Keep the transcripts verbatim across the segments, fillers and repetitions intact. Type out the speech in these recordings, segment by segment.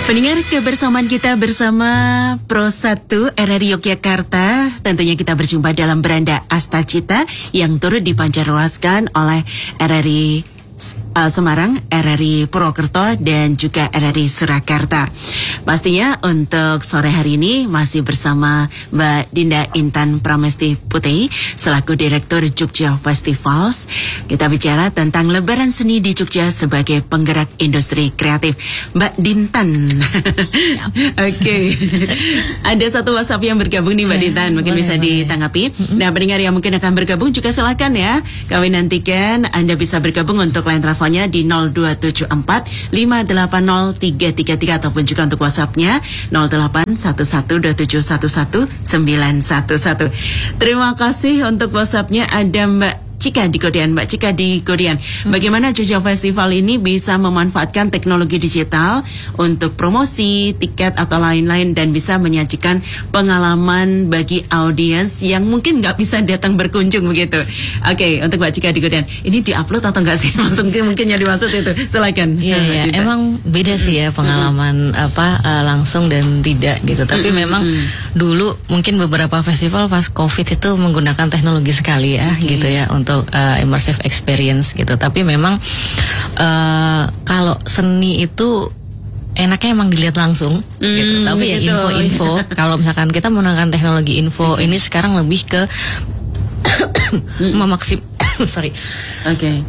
Pendengar, kebersamaan kita bersama Pro satu R R I Yogyakarta. Tentunya kita berjumpa dalam beranda Astacita yang turut dipancarluaskan oleh R R I Uh, Semarang, R R I Purwokerto, dan juga R R I Surakarta. Pastinya untuk sore hari ini masih bersama Mbak Dinda Intan Pramesti Putri selaku Direktur Jogja Festivals. Kita bicara tentang Lebaran Seni di Jogja sebagai penggerak industri kreatif. Mbak Dintan. Ya. Oke. Okay. Ada satu WhatsApp yang bergabung nih Mbak ya, Dintan, mungkin boleh, bisa boleh. ditanggapi. Mm-hmm. Nah, pendengar yang mungkin akan bergabung juga silakan ya. Kami nantikan Anda bisa bergabung untuk line teleponnya di nol dua tujuh empat lima delapan nol tiga tiga tiga ataupun juga untuk WhatsAppnya nol delapan satu satu dua tujuh satu satu sembilan satu satu. Terima kasih untuk WhatsAppnya. Ada Mbak Cika di Godian. Mbak Cika di Godian, hmm. bagaimana Jogja Festival ini bisa memanfaatkan teknologi digital untuk promosi, tiket atau lain-lain dan bisa menyajikan pengalaman bagi audiens yang mungkin nggak bisa datang berkunjung begitu. Oke, okay, untuk Mbak Cika di Godian, ini diupload atau nggak sih? Langsung mungkin yang dimaksud itu. Silakan. Iya, ya. Emang beda sih ya pengalaman hmm. apa uh, langsung dan tidak gitu. Tapi hmm. memang hmm. dulu mungkin beberapa festival pas COVID itu menggunakan teknologi sekali ya, okay. gitu ya untuk untuk uh, immersive experience gitu. Tapi memang uh, kalau seni itu enaknya emang dilihat langsung hmm, gitu. Tapi ya info-info kalau misalkan kita menggunakan teknologi info okay. ini sekarang lebih ke memaksim sorry oke okay.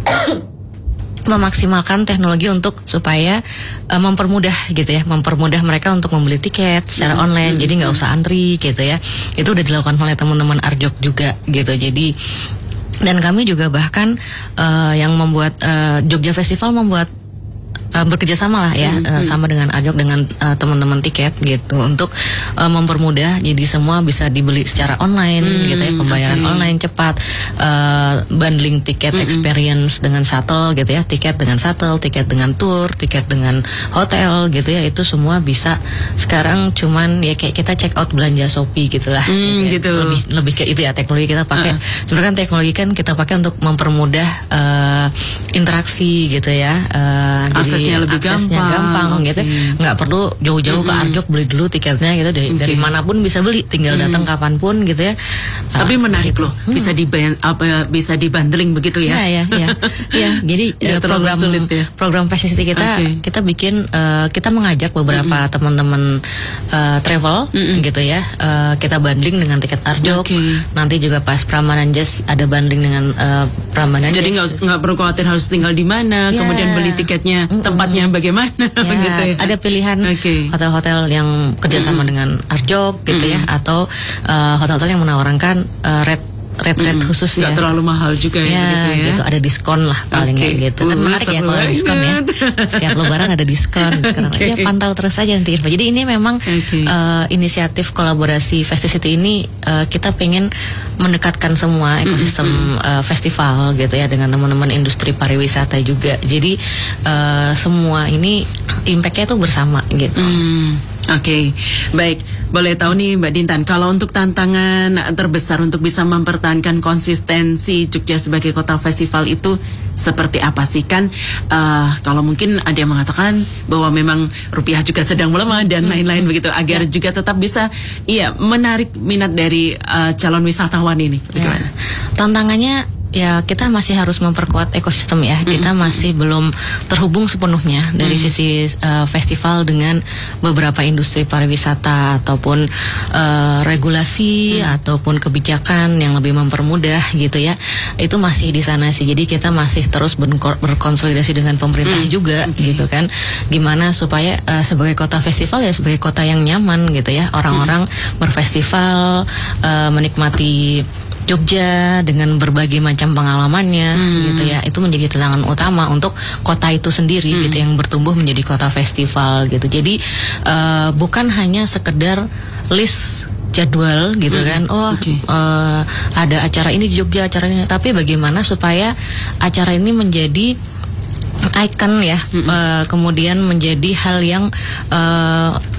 memaksimalkan teknologi untuk supaya uh, mempermudah gitu ya, mempermudah mereka untuk membeli tiket secara mm-hmm. online, mm-hmm. jadi nggak usah antri gitu ya. Itu udah dilakukan oleh teman-teman Arjok juga gitu. Jadi dan kami juga bahkan uh, yang membuat uh, Jogja Festival membuat uh, bekerja sama lah ya, mm-hmm. uh, sama dengan Arjok dengan uh, teman-teman tiket gitu untuk uh, mempermudah jadi semua bisa dibeli secara online mm-hmm. gitu ya, pembayaran okay. online cepat, uh, bundling tiket mm-hmm. experience dengan shuttle gitu ya, tiket dengan shuttle, tiket dengan tour, tiket dengan hotel gitu ya, itu semua bisa sekarang cuman ya kayak kita check out belanja Shopee gitulah mm, gitu, gitu. lebih lebih ke itu ya teknologi kita pakai. Uh. Sebenarnya teknologi kan kita pakai untuk mempermudah uh, interaksi gitu ya, uh, aksesnya jadi lebih aksesnya gampang, gampang okay. gitu, nggak perlu jauh-jauh mm-hmm. ke Arjok beli dulu tiketnya gitu, dari, okay. dari manapun bisa beli, tinggal mm. datang kapanpun gitu ya. Tapi uh, menarik gitu. loh, hmm. bisa di apa bisa dibundling begitu ya? Ya ya ya, ya. Jadi uh, program sulit, ya? program facility kita okay. kita bikin uh, kita mengajak beberapa mm-hmm. teman-teman uh, travel mm-hmm. gitu ya, uh, kita bundling dengan tiket Arjok. Okay. Nanti juga pas Prambanan Jazz ada bundling dengan uh, Prambanan Jadi nggak nggak perlu khawatir harus tinggal di mana, yeah. kemudian beli tiketnya mm-hmm. tempatnya bagaimana, ya, gitu ya. Ada pilihan okay. hotel-hotel yang kerjasama mm-hmm. dengan Arjok gitu mm-hmm. ya, atau uh, hotel-hotel yang menawarkan uh, rate rate-rate mm, khusus ya. Gak terlalu mahal juga ya, ya gitu ya. Gitu, ada diskon lah palingnya okay. gitu. Kan menarik ya kalau diskon ya. Setiap lebaran ada diskon. Sekarang okay. ya pantau terus aja nanti info. Jadi ini memang okay. uh, inisiatif kolaborasi Festicity ini uh, kita pengen mendekatkan semua ekosistem mm-hmm. uh, festival gitu ya dengan teman-teman industri pariwisata juga. Jadi uh, semua ini impact-nya tuh bersama gitu. Mm. Oke, okay. Baik. Boleh tahu nih Mbak Dintan, kalau untuk tantangan terbesar untuk bisa mempertahankan konsistensi Jogja sebagai kota festival itu seperti apa sih? Kan uh, kalau mungkin ada yang mengatakan bahwa memang rupiah juga sedang melemah dan lain-lain begitu, agar ya. juga tetap bisa iya menarik minat dari uh, calon wisatawan ini. Ya. Tantangannya ya kita masih harus memperkuat ekosistem ya. Mm-hmm. Kita masih belum terhubung sepenuhnya dari mm-hmm. sisi uh, festival dengan beberapa industri pariwisata ataupun uh, regulasi mm-hmm. ataupun kebijakan yang lebih mempermudah gitu ya. Itu masih di sana sih. Jadi kita masih terus berkonsolidasi dengan pemerintah mm-hmm. juga okay. gitu kan. Gimana supaya uh, sebagai kota festival ya sebagai kota yang nyaman gitu ya. Orang-orang mm-hmm. berfestival uh, menikmati Jogja dengan berbagai macam pengalamannya hmm. gitu ya, itu menjadi tantangan utama untuk kota itu sendiri hmm. gitu yang bertumbuh menjadi kota festival gitu. Jadi uh, bukan hanya sekedar list jadwal gitu hmm. kan, oh okay. uh, ada acara ini di Jogja, acara ini, tapi bagaimana supaya acara ini menjadi ikon ya, hmm. uh, kemudian menjadi hal yang uh,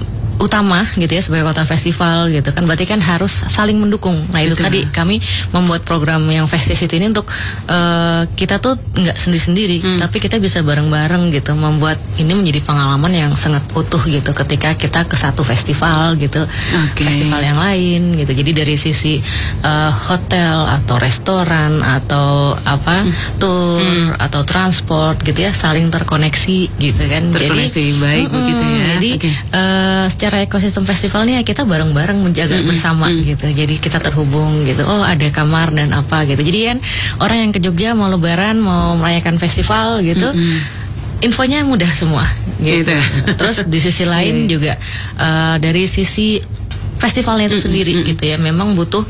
utama gitu ya sebagai kota festival gitu kan, berarti kan harus saling mendukung. Nah itu Betul. tadi kami membuat program yang Festicity ini untuk uh, kita tuh nggak sendiri-sendiri, hmm. tapi kita bisa bareng-bareng gitu membuat ini menjadi pengalaman yang sangat utuh gitu ketika kita ke satu festival gitu, okay. festival yang lain gitu. Jadi dari sisi uh, hotel atau restoran atau apa hmm. tour hmm. atau transport gitu ya, saling terkoneksi gitu kan. Terkoneksi jadi baik mm, begitu ya. Jadi okay. uh, secara ekosistem festival ini ya kita bareng-bareng menjaga mm-hmm. bersama mm-hmm. gitu. Jadi kita terhubung gitu. Oh ada kamar dan apa gitu. Jadi kan orang yang ke Jogja mau lebaran, mau merayakan festival gitu, mm-hmm. infonya mudah semua gitu. gitu. Terus di sisi lain juga uh, dari sisi festivalnya itu mm-hmm. sendiri gitu ya, memang butuh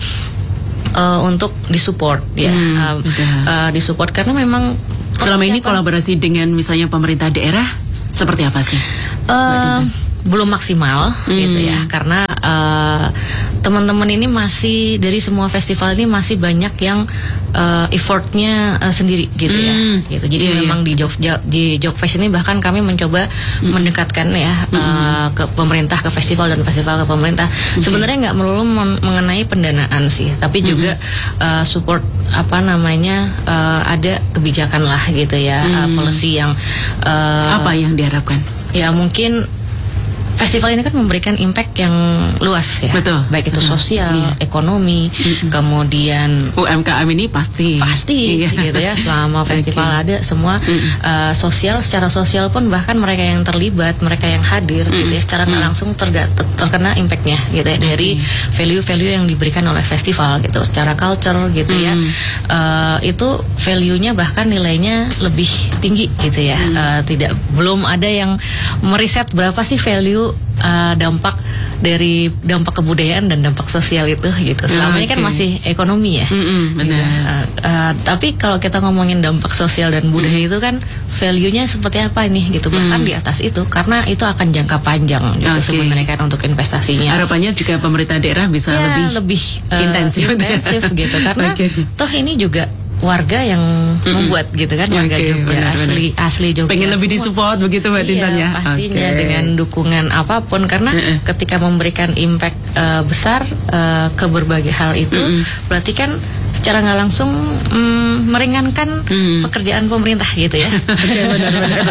uh, untuk disupport ya, mm, uh, uh, disupport karena memang selama ini kolaborasi dengan misalnya pemerintah daerah seperti apa sih? Uh, belum maksimal hmm. gitu ya, karena uh, teman-teman ini masih dari semua festival ini masih banyak yang uh, effortnya uh, sendiri gitu hmm. ya, gitu. Jadi yeah, memang yeah. di Jogja di Jogfest ini bahkan kami mencoba hmm. mendekatkan ya hmm. uh, ke pemerintah, ke festival dan festival ke pemerintah. Okay. Sebenarnya nggak melulu mengenai pendanaan sih, tapi hmm. juga uh, support apa namanya uh, ada kebijakan lah gitu ya, hmm. uh, policy yang uh, apa yang diharapkan? Ya mungkin festival ini kan memberikan impact yang luas ya. Betul. Baik itu Betul. sosial, iya. ekonomi, mm-hmm. kemudian U M K M ini pasti pasti iya. gitu ya. Selama festival okay. ada semua mm-hmm. uh, sosial, secara sosial pun bahkan mereka yang terlibat, mereka yang hadir mm-hmm. gitu ya, secara mm-hmm. langsung terga, ter, terkena impactnya gitu ya, okay. dari value-value yang diberikan oleh festival gitu, secara culture gitu mm-hmm. ya. Uh, itu value-nya bahkan nilainya lebih tinggi gitu ya. Mm-hmm. Uh, tidak belum ada yang meriset berapa sih value Uh, dampak dari dampak kebudayaan dan dampak sosial itu gitu. Selama okay. ini kan masih ekonomi ya. Mm-mm, benar. Gitu. Uh, uh, tapi kalau kita ngomongin dampak sosial dan budaya mm. itu kan value-nya seperti apa nih gitu. Bahkan mm. di atas itu, karena itu akan jangka panjang gitu okay. sebenarnya kan untuk investasinya. Harapannya juga pemerintah daerah bisa ya, lebih, lebih uh, intensif, intensif gitu. Karena okay. toh ini juga warga yang mm-hmm. membuat gitu kan, warga okay, Jogja benar, asli benar. asli Jogja. Pengen lebih disupport begitu Mbak Tintan ya. Iya, pastinya okay. dengan dukungan apapun, karena mm-hmm. ketika memberikan impact uh, besar uh, ke berbagai hal itu, mm-hmm. berarti kan secara nggak langsung mm, meringankan mm. pekerjaan pemerintah gitu ya. Oke benar-benar.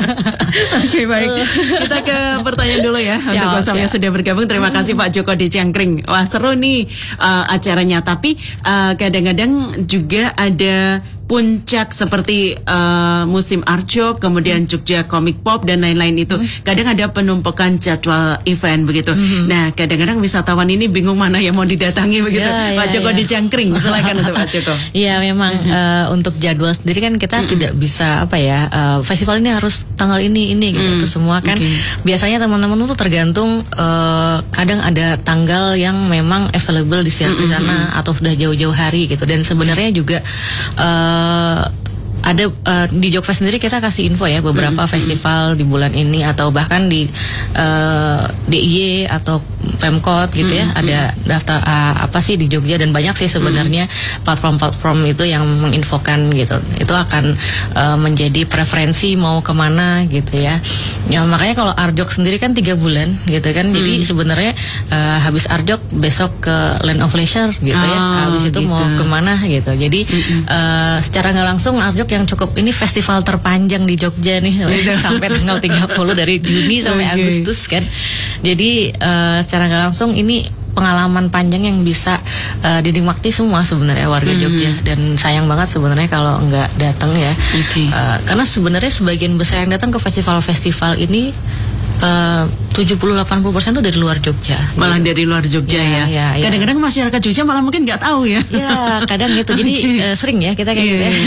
Oke baik. Kita ke pertanyaan dulu ya. Siap, untuk Mas yang sudah bergabung. Terima kasih Pak Joko di Cangkring. Wah seru nih uh, acaranya. Tapi uh, kadang-kadang juga ada puncak seperti uh, musim Arjok, kemudian Jogja Comic Pop dan lain-lain itu. Mm. Kadang ada penumpukan jadwal event begitu. Mm-hmm. Nah, kadang-kadang wisatawan ini bingung mana yang mau didatangi begitu. Ya, Pak ya, Joko ya. di Cangkring, silakan untuk Pak Joko. Iya, memang mm-hmm. uh, untuk jadwal sendiri kan kita mm-hmm. tidak bisa apa ya, uh, festival ini harus tanggal ini ini gitu. Mm. Itu semua kan okay. biasanya teman-teman tuh tergantung uh, kadang ada tanggal yang memang available di sana mm-hmm. atau sudah jauh-jauh hari gitu. Dan sebenarnya juga uh, Uh, ada uh, di Jogfest sendiri kita kasih info ya beberapa mm-hmm. festival di bulan ini, atau bahkan di uh, D I Y atau Pemkot gitu ya, mm-hmm. ada daftar uh, apa sih di Jogja, dan banyak sih sebenarnya mm-hmm. platform-platform itu yang menginfokan gitu. Itu akan uh, menjadi preferensi mau kemana gitu ya. Ya makanya kalau Arjok sendiri kan tiga bulan gitu kan, mm-hmm. jadi sebenarnya uh, habis Arjok besok ke Land of Leisure gitu oh, ya, habis itu gitu. mau kemana gitu. Jadi mm-hmm. uh, secara nggak langsung Arjok yang cukup ini festival terpanjang di Jogja nih sampai tanggal tiga puluh dari Juni sampai okay. Agustus kan. Jadi uh, secara nggak langsung ini pengalaman panjang yang bisa uh, dinikmati semua sebenarnya warga mm-hmm. Jogja, dan sayang banget sebenarnya kalau nggak datang ya. Okay. Uh, karena sebenarnya sebagian besar yang datang ke festival-festival ini Uh, tujuh puluh sampai delapan puluh persen itu dari luar Jogja. Malah gitu. Dari luar Jogja ya. ya. ya Kadang-kadang ya. masyarakat Jogja malah mungkin nggak tahu ya. Ya, kadang gitu. Jadi okay. uh, sering ya kita kayak yeah. gitu ya.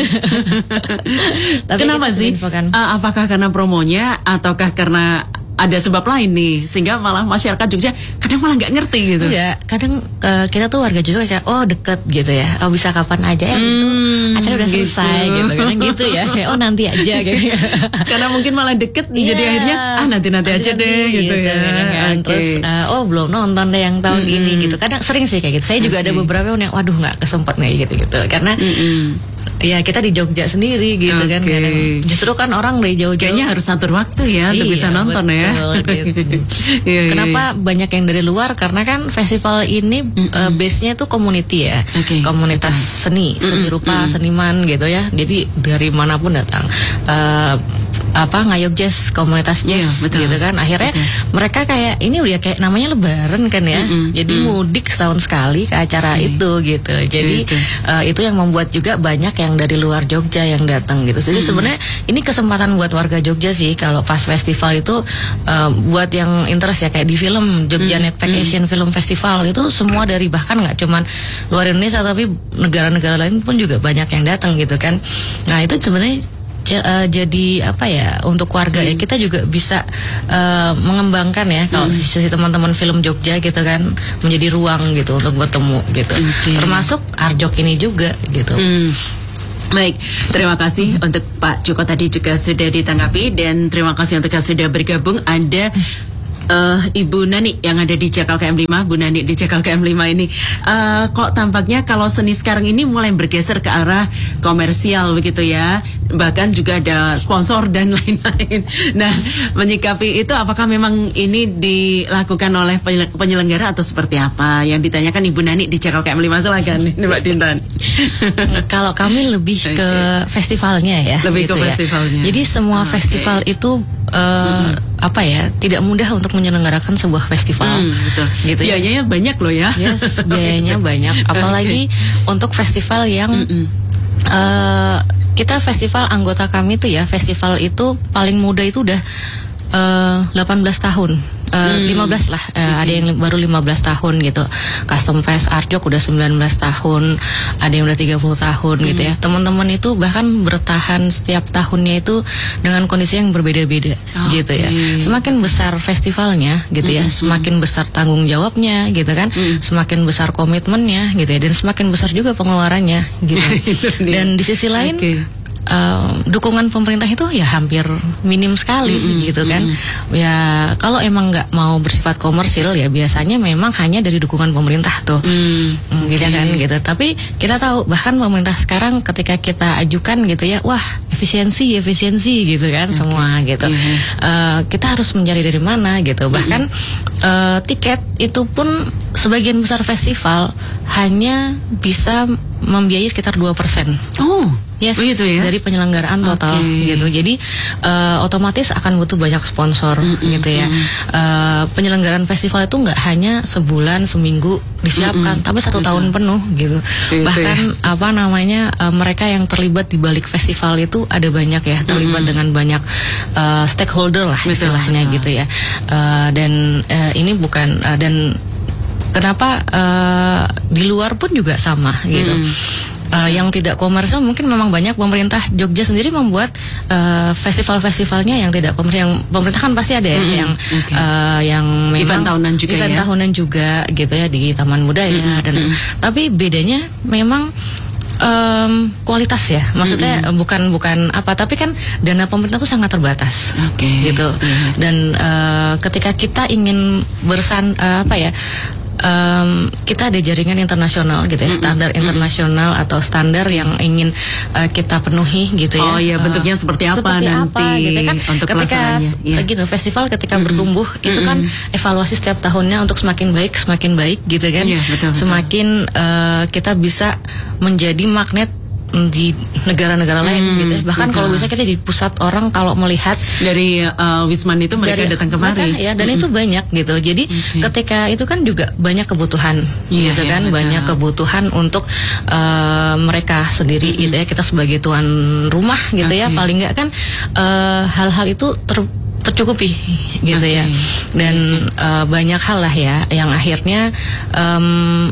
Tapi kenapa sih? Uh, apakah karena promonya ataukah karena ada sebab lain nih sehingga malah masyarakat Jogja kadang malah nggak ngerti gitu? Iya, kadang uh, kita tuh warga Jogja kayak oh deket gitu ya, oh bisa kapan aja ya, hmm, itu acara udah gitu. selesai gitu, kadang gitu ya, kayak oh nanti aja gitu. Karena mungkin malah deket, yeah. jadi akhirnya ah nanti nanti aja nanti, deh gitu, gitu ya. Kan. Okay. Terus uh, oh belum nonton deh yang tahun mm-hmm. ini gitu. Kadang sering sih kayak gitu. Saya juga okay. ada beberapa yang waduh nggak kesempet nih gitu gitu, karena mm-hmm. ya kita di Jogja sendiri gitu okay. kan. Kadang, justru kan orang dari jauh-jauh. Kayaknya harus atur waktu ya untuk iya, bisa nonton betul, ya. Gitu. Iya, Kenapa iya. banyak yang dari luar? Karena kan festival ini mm-hmm. uh, base-nya tuh community ya, okay. komunitas okay. seni, seni rupa, mm-hmm. seniman gitu ya. Jadi dari manapun datang. Uh, apa ngayog jazz, komunitas jazz yeah, betul. Gitu kan. Akhirnya betul. Mereka kayak ini udah kayak namanya lebaran kan ya. Mm-hmm. Jadi mm. mudik setahun sekali ke acara okay. itu gitu. Jadi okay. uh, itu yang membuat juga banyak yang dari luar Jogja yang datang gitu. Jadi mm-hmm. sebenarnya ini kesempatan buat warga Jogja sih kalau pas festival itu uh, buat yang interest ya kayak di film Jogja mm-hmm. Net Pack Asian Film Festival itu semua dari bahkan nggak cuman luar Indonesia tapi negara-negara lain pun juga banyak yang datang gitu kan. Nah itu sebenarnya Uh, jadi apa ya untuk warga hmm. ya kita juga bisa uh, mengembangkan ya kalau hmm. sisi teman-teman film Jogja gitu kan menjadi ruang gitu untuk bertemu gitu okay. termasuk Arjok ini juga gitu. Hmm. Baik, terima kasih hmm. untuk Pak Joko tadi juga sudah ditanggapi dan terima kasih untuk yang sudah bergabung. Ada Uh, Ibu Nani yang ada di Jakal K M lima, Bu Nani di Jakal K M lima ini uh, kok tampaknya kalau seni sekarang ini mulai bergeser ke arah komersial begitu ya, bahkan juga ada sponsor dan lain-lain. Nah, menyikapi itu apakah memang ini dilakukan oleh penyelenggara atau seperti apa? Yang ditanyakan Ibu Nani di Jakal K M lima, silakan ini Mbak Dintan. Kalau kami lebih okay. ke festivalnya ya, lebih gitu ke ya. festivalnya. Jadi semua okay. festival itu Uh, hmm. apa ya tidak mudah untuk menyelenggarakan sebuah festival, hmm, betul. Gitu ya. Biayanya banyak loh ya. Yes, biayanya banyak. Apalagi okay. untuk festival yang mm-mm. uh, kita festival anggota kami tuh ya festival itu paling muda itu udah uh, delapan belas tahun. Uh, hmm. lima belas lah, uh, okay. ada yang baru lima belas tahun gitu. Custom Fest Arjok udah sembilan belas tahun, ada yang udah tiga puluh tahun hmm. gitu ya. Teman-teman itu bahkan bertahan setiap tahunnya itu dengan kondisi yang berbeda-beda okay. gitu ya. Semakin besar festivalnya gitu hmm. ya, semakin besar tanggung jawabnya gitu kan, hmm. semakin besar komitmennya gitu ya, dan semakin besar juga pengeluarannya gitu. Dan di sisi lain okay. Uh, dukungan pemerintah itu ya hampir minim sekali mm-hmm, gitu kan mm-hmm. ya kalau emang nggak mau bersifat komersil ya biasanya memang hanya dari dukungan pemerintah tuh mm, gitu okay. kan gitu. Tapi kita tahu bahkan pemerintah sekarang ketika kita ajukan gitu ya wah efisiensi efisiensi gitu kan okay. semua gitu mm-hmm. uh, kita harus mencari dari mana gitu bahkan mm-hmm. uh, tiket itu pun sebagian besar festival hanya bisa membiayai sekitar dua persen. Oh Yes, begitu ya? Dari penyelenggaraan total okay. gitu. Jadi uh, otomatis akan butuh banyak sponsor mm-hmm. gitu ya. Uh, penyelenggaraan festival itu nggak hanya sebulan seminggu disiapkan, mm-hmm. tapi satu Betul. tahun penuh gitu. gitu Bahkan ya. apa namanya uh, mereka yang terlibat di balik festival itu ada banyak ya, terlibat mm-hmm. dengan banyak uh, stakeholder lah Betul. istilahnya Betul. gitu ya. Uh, dan uh, ini bukan uh, dan kenapa uh, di luar pun juga sama gitu. Mm. Uh, yang tidak komersial mungkin memang banyak pemerintah Jogja sendiri membuat uh, festival-festivalnya yang tidak komersial. Yang pemerintah kan pasti ada ya mm-hmm. yang okay. uh, yang memang event tahunan juga event ya? tahunan juga gitu ya di Taman Budaya mm-hmm. dan mm-hmm. tapi bedanya memang um, kualitas ya. Maksudnya mm-hmm. bukan bukan apa tapi kan dana pemerintah itu sangat terbatas. Okay. Gitu. Mm-hmm. Dan uh, ketika kita ingin bersan uh, apa ya Um, kita ada jaringan internasional gitu ya, standar mm-hmm. internasional atau standar yang ingin uh, kita penuhi gitu ya. Oh iya, bentuknya uh, seperti apa seperti nanti apa, gitu kan. Untuk ketika yeah. gitu, festival ketika mm-hmm. bertumbuh itu mm-hmm. kan evaluasi setiap tahunnya untuk semakin baik semakin baik gitu kan. Yeah, betul, betul. Semakin uh, kita bisa menjadi magnet di negara-negara lain hmm, gitu. Bahkan betul. Kalau bisa kita di pusat orang kalau melihat dari uh, Wisman itu mereka dari, datang kemari ya dan mm-hmm. itu banyak gitu. Jadi okay. ketika itu kan juga banyak kebutuhan yeah, gitu yeah, kan, betul. banyak kebutuhan untuk uh, mereka sendiri mm-hmm. gitu ya. Kita sebagai tuan rumah gitu okay. ya, paling enggak kan uh, hal-hal itu ter tercukupi gitu okay. ya. Dan uh, banyak hal lah ya yang akhirnya um,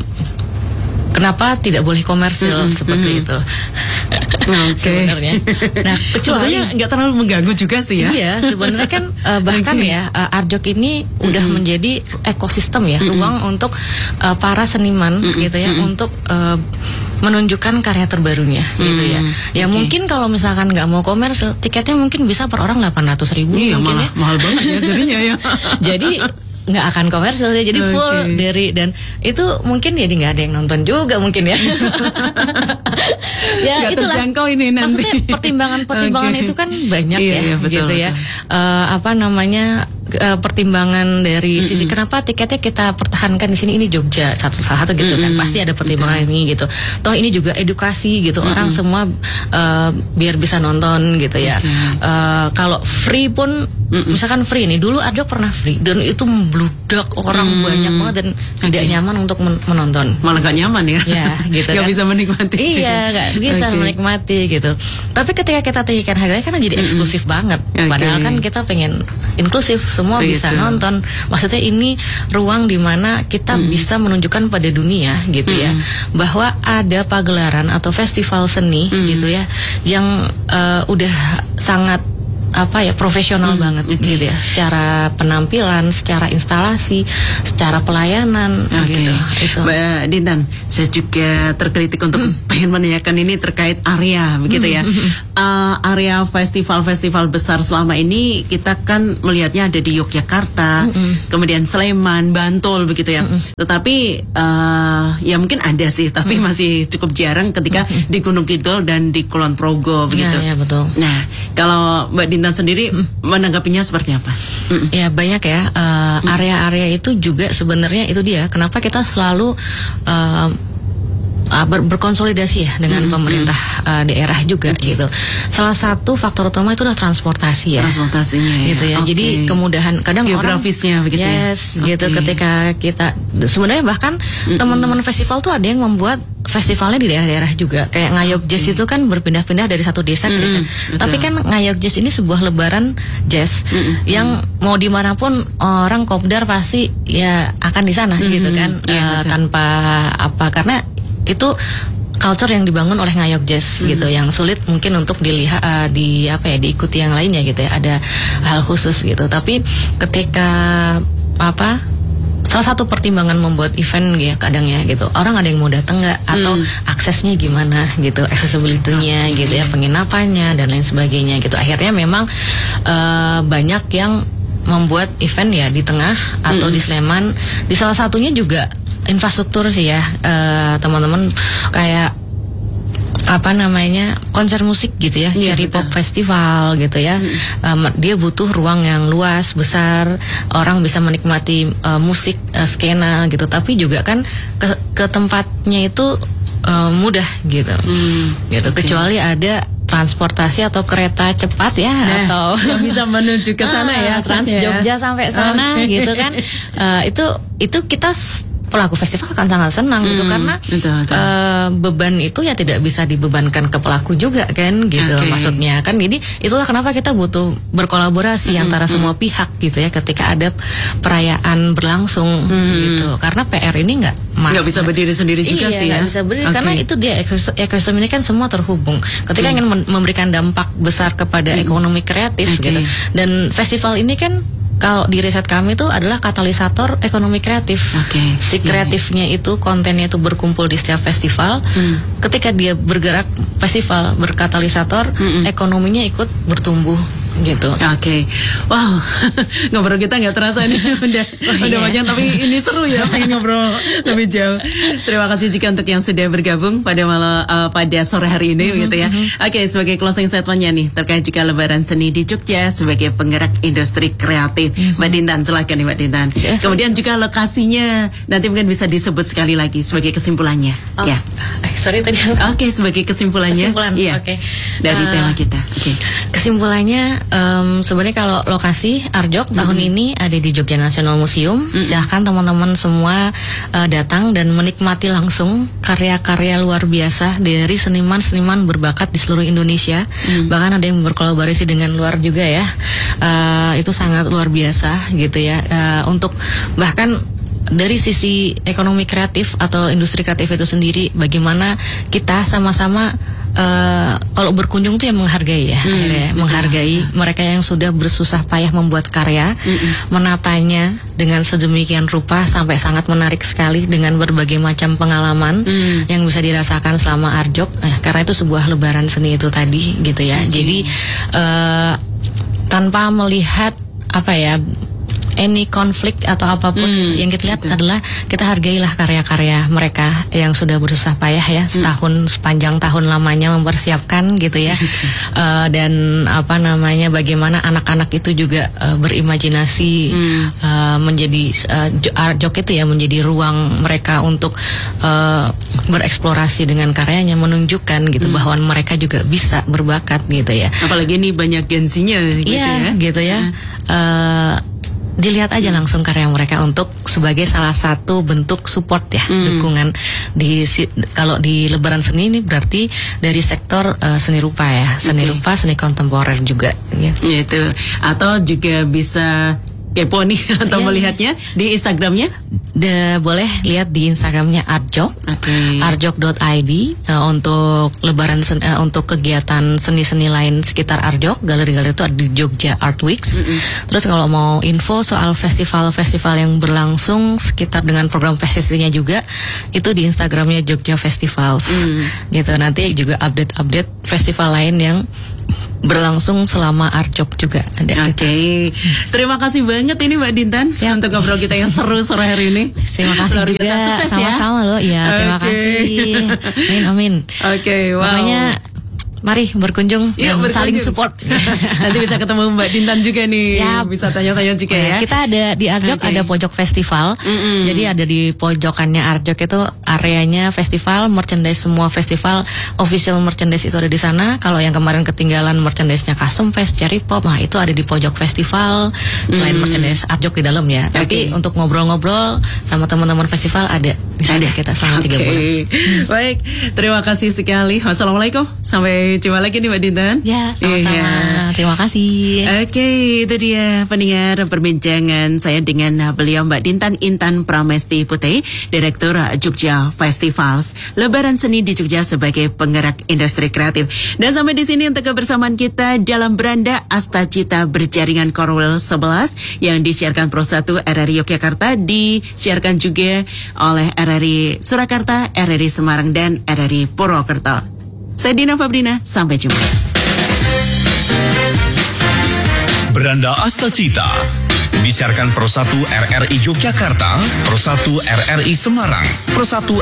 kenapa tidak boleh komersil mm-hmm, seperti mm-hmm. itu? Okay. Sebenarnya. Nah, kecuali nggak terlalu mengganggu juga sih ya. Iya, sebenarnya kan uh, bahkan okay. ya uh, Arjok ini mm-hmm. udah menjadi ekosistem ya, mm-hmm. ruang untuk uh, para seniman mm-hmm. gitu ya, mm-hmm. untuk uh, menunjukkan karya terbarunya mm-hmm. gitu ya. Ya okay. mungkin kalau misalkan nggak mau komersil, tiketnya mungkin bisa per orang delapan ratus ribu iya, mungkin malah, ya. Mahal banget ya jadinya ya. Jadi nggak akan komersil ya, jadi full okay. dari dan itu mungkin jadi nggak ada yang nonton juga mungkin ya. ya Gak itulah terjangkau ini nanti. maksudnya pertimbangan-pertimbangan okay. itu kan banyak iya, ya iya, betul, gitu ya uh, apa namanya uh, pertimbangan dari mm-hmm. sisi kenapa tiketnya kita pertahankan di sini, ini Jogja satu salah satu gitu mm-hmm. kan pasti ada pertimbangan betul. Ini gitu toh ini juga edukasi gitu mm-hmm. orang semua uh, biar bisa nonton gitu ya okay. uh, kalau free pun mm-hmm. misalkan free nih dulu Arjok pernah free dan itu membludak orang mm-hmm. banyak banget dan okay. tidak nyaman untuk men- menonton malah gak nyaman ya ya gitu gak kan bisa menikmati iya gak bisa okay. menikmati gitu tapi ketika kita tinggikan harganya kan jadi eksklusif mm-hmm. banget okay. padahal kan kita pengen inklusif semua Begitu. Bisa nonton maksudnya ini ruang dimana kita mm-hmm. bisa menunjukkan pada dunia gitu mm-hmm. ya bahwa ada pagelaran atau festival seni mm-hmm. gitu ya yang uh, udah sangat apa ya profesional hmm, banget okay. gitu ya secara penampilan, secara instalasi, secara pelayanan okay. gitu. Itu. Mbak Dintan, saya juga terkritik untuk hmm. pengen menanyakan ini terkait area begitu hmm. ya. Uh, area festival-festival besar selama ini kita kan melihatnya ada di Yogyakarta, hmm. kemudian Sleman, Bantul begitu ya. Hmm. Tetapi uh, ya mungkin ada sih, tapi hmm. masih cukup jarang ketika hmm. di Gunung Kidul dan di Kulon Progo begitu. Ya, ya betul. Nah, kalau Mbak Dintan Dintan sendiri mm. menanggapinya seperti apa? Mm. Ya banyak ya uh, mm. area-area itu juga sebenarnya itu dia kenapa kita selalu uh, Ber, berkonsolidasi ya dengan hmm, pemerintah hmm. Uh, daerah juga okay. gitu. Salah satu faktor utama itu adalah transportasi ya. Transportasinya ya. Gitu ya. Okay. Jadi kemudahan kadang geografisnya orang begitu yes, ya. gitu okay. ketika kita sebenarnya bahkan mm-hmm. teman-teman festival tuh ada yang membuat festivalnya di daerah-daerah juga. Kayak Ngayog Jazz okay. itu kan berpindah-pindah dari satu desa mm-hmm. ke desa. Betul. Tapi kan Ngayog Jazz ini sebuah lebaran jazz mm-hmm. yang mau dimanapun orang kopdar pasti ya akan di sana mm-hmm. gitu kan yeah, uh, tanpa apa karena itu culture yang dibangun oleh Ngayog Jazz hmm. gitu yang sulit mungkin untuk dilihat uh, di apa ya diikuti yang lainnya gitu ya ada hal khusus gitu tapi ketika apa salah satu pertimbangan membuat event ya kadang ya gitu orang ada yang mau datang nggak atau hmm. aksesnya gimana gitu accessibility-nya okay. gitu ya penginapannya dan lain sebagainya gitu akhirnya memang uh, banyak yang membuat event ya di tengah atau hmm. di Sleman di salah satunya juga infrastruktur sih ya uh, teman-teman kayak apa namanya konser musik gitu ya yeah, Cherry Pop Festival gitu ya hmm. um, dia butuh ruang yang luas besar orang bisa menikmati uh, musik uh, skena gitu tapi juga kan ke, ke tempatnya itu uh, mudah gitu hmm. gitu okay. kecuali ada transportasi atau kereta cepat ya nah, atau yang bisa menuju ke sana uh, ya Trans Jogja sampai sana okay. gitu kan uh, itu itu kita pelaku festival akan sangat senang hmm, gitu karena betul, betul. Uh, beban itu ya tidak bisa dibebankan ke pelaku juga kan gitu okay. maksudnya kan jadi itulah kenapa kita butuh berkolaborasi hmm, antara hmm. semua pihak gitu ya ketika ada perayaan berlangsung hmm. gitu karena P R ini nggak nggak bisa berdiri sendiri juga iya, sih ya nggak bisa berdiri okay. karena itu dia ekosistem ini kan semua terhubung ketika hmm. ingin memberikan dampak besar kepada hmm. ekonomi kreatif okay. gitu dan festival ini kan kalau di riset kami itu adalah katalisator ekonomi kreatif. Okay. Si kreatifnya yeah. itu kontennya itu berkumpul di setiap festival. Hmm. Ketika dia bergerak festival berkatalisator, hmm. ekonominya ikut bertumbuh gitu. Oke, okay. Wow, ngobrol kita nggak terasa ini udah oh, udah iya. banyak tapi ini seru ya pengen ngobrol lebih jauh. Terima kasih juga untuk yang sudah bergabung pada malam uh, pada sore hari ini mm-hmm, gitu ya. Mm-hmm. Oke, okay, sebagai closing statementnya nih terkait juga Lebaran Seni di Jogja sebagai penggerak industri kreatif, mm-hmm. Mbak Dintan silakan nih Mbak Dintan. Yes. Kemudian juga lokasinya nanti mungkin bisa disebut sekali lagi sebagai kesimpulannya. Oh, ya. Eh, sorry tadi. Oke, okay, sebagai kesimpulannya. Kesimpulan. Iya. Oke. Okay. Dari uh, tema kita. Oke. Okay. Kesimpulannya. Um, sebenarnya kalau lokasi Arjok mm-hmm. tahun ini ada di Jogja National Museum. Mm-hmm. Silahkan teman-teman semua uh, datang dan menikmati langsung karya-karya luar biasa dari seniman-seniman berbakat di seluruh Indonesia. Mm-hmm. Bahkan ada yang berkolaborasi dengan luar juga ya. Uh, itu sangat luar biasa gitu ya. Uh, untuk bahkan dari sisi ekonomi kreatif atau industri kreatif itu sendiri, bagaimana kita sama-sama Uh, kalau berkunjung tuh ya menghargai ya, hmm, akhirnya betul. Menghargai mereka yang sudah bersusah payah membuat karya, hmm. menatanya dengan sedemikian rupa sampai sangat menarik sekali dengan berbagai macam pengalaman hmm. yang bisa dirasakan selama Arjok. Eh, karena itu sebuah lebaran seni itu tadi gitu ya. Okay. Jadi uh, tanpa melihat apa ya any konflik atau apapun Hmm, yang kita lihat gitu. adalah kita hargailah karya-karya mereka yang sudah bersusah payah ya setahun sepanjang tahun lamanya mempersiapkan gitu ya. Uh, dan apa namanya bagaimana anak-anak itu juga uh, berimajinasi Hmm. uh, menjadi uh, art jok itu ya menjadi ruang mereka untuk uh, bereksplorasi dengan karyanya, menunjukkan gitu Hmm. bahwa mereka juga bisa berbakat gitu ya. Apalagi ini banyak gensinya gitu Iya, ya. gitu ya. Eh, dilihat aja langsung karya mereka untuk sebagai salah satu bentuk support ya, Hmm. dukungan di si- kalau di Lebaran Seni ini berarti dari sektor eh, seni rupa ya, seni Oke. rupa, seni kontemporer juga. Ya. Gitu. Atau juga bisa kepo nih atau Iya. melihatnya di Instagramnya. De, boleh lihat di Instagramnya artjok, Oke. artjok dot i d eh, untuk Lebaran sen- eh, untuk kegiatan seni-seni lain sekitar Arjok, galeri-galeri itu ada di Jogja Art Weeks. Terus kalau mau info soal festival-festival yang berlangsung sekitar dengan program festivalnya juga itu di Instagramnya Jogja Festivals. Gitu, nanti juga update-update festival lain yang berlangsung selama Arjok juga ada. Oke, gitu. terima kasih banget ini Mbak Dintan Siap. untuk ngobrol kita yang seru sore hari ini. Terima kasih Luar juga, biasa. Sukses ya. sama-sama loh. Ya, terima Oke. kasih. Amin, amin. Oke, wow. Pokoknya mari berkunjung Yuk, dan berkunjung. saling support. Nanti bisa ketemu Mbak Dintan juga nih. Siap. Bisa tanya-tanya juga ya. Kita ada di Arjok Oke. ada pojok festival. Mm-mm. Jadi ada di pojokannya Arjok itu areanya festival, merchandise semua festival, official merchandise itu ada di sana. Kalau yang kemarin ketinggalan merchandise-nya Custom Fest, Cherry Pop, nah itu ada di pojok festival. Selain Mm. merchandise Arjok di dalam ya. Tapi Oke. untuk ngobrol-ngobrol sama teman-teman festival ada di sana kita selama tiga Oke. bulan. Baik, terima kasih sekali. Wassalamualaikum. Sampai jumpa lagi nih Mbak Dintan. Ya, sama-sama. Iya. Terima kasih. Oke, itu dia pendengar perbincangan saya dengan beliau Mbak Dintan Intan Pramesti Putih, Direktur Jogja Festivals. Lebaran Seni di Jogja sebagai penggerak industri kreatif. Dan sampai di sini untuk kebersamaan kita dalam Beranda Astacita Berjaringan Korwil sebelas yang disiarkan Pro satu R R I Yogyakarta, disiarkan juga oleh R R I Surakarta, R R I Semarang, dan R R I Purwokerto. Saya Dina Fabrina, sampai jumpa. Beranda Astacita disiarkan Pro satu R R I Yogyakarta, Pro satu R R I Semarang, Pro satu